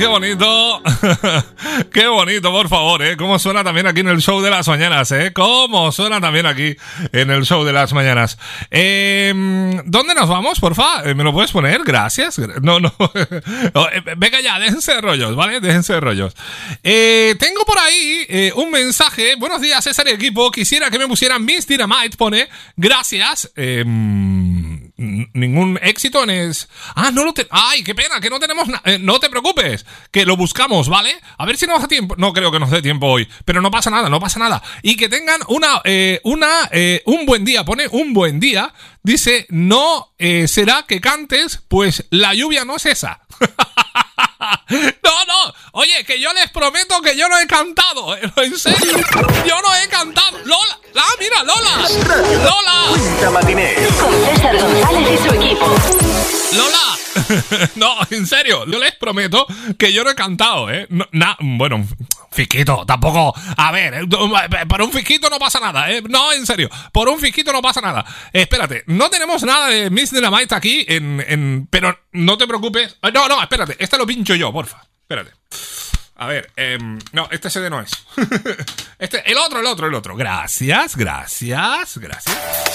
Qué bonito. Qué bonito, por favor, ¿eh? Cómo suena también aquí en el show de las mañanas, ¿eh? Cómo suena también aquí en el show de las mañanas. ¿Dónde nos vamos, porfa? ¿Me lo puedes poner? Gracias. No. Venga ya, déjense de rollos, ¿vale? Déjense de rollos. Tengo por ahí un mensaje. Buenos días, César y equipo. Quisiera que me pusieran Miss Dynamite, pone. Gracias. Ningún éxito en es... ¡Ay, qué pena! Que no tenemos... no te preocupes, que lo buscamos, ¿vale? A ver si nos da tiempo. No creo que nos dé tiempo hoy, pero no pasa nada. Y que tengan un buen día. Pone un buen día. Dice, no será que cantes, pues la lluvia no es esa. No. Oye, que yo les prometo que yo no he cantado. En serio. Yo no he cantado. Lola. Ah, mira, Lola. Cuenta Matiné. Con César González y su equipo. Lola. No, en serio. Yo les prometo que yo no he cantado, ¿eh? Bueno, fisquito, tampoco. A ver, por un fisquito no pasa nada, ¿eh? No, en serio. Por un fisquito no pasa nada. Espérate, no tenemos nada de Miss Dynamite aquí pero no te preocupes. No, espérate. Este lo pincho yo, porfa. Espérate. A ver, no, este CD no es. El otro. Gracias.